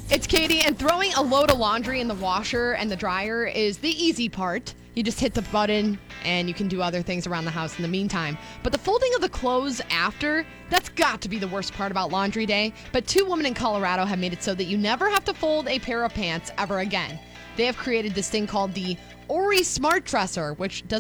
It's Katie, and throwing a load of laundry in the washer and the dryer is the easy part. You just hit the button and you can do other things around the house in the meantime. But the folding of the clothes after, that's got to be the worst part about laundry day. But two women in Colorado have made it so that you never have to fold a pair of pants ever again. They have created this thing called the Ori Smart Dresser, which does